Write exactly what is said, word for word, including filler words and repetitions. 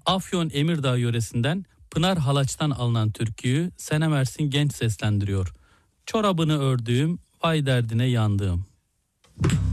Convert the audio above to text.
Afyon Emirdağ yöresinden Pınar Halaç'tan alınan türküyü Senem Ersin Genç seslendiriyor. Çorabını ördüğüm, vay derdine yandığım.